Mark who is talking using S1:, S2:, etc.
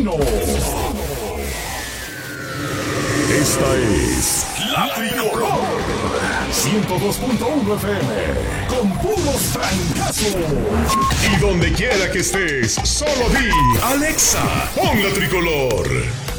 S1: destino. Esta es La Tricolor 102.1 FM con puros francazos. Y donde quiera que estés, solo di Alexa, pon La Tricolor.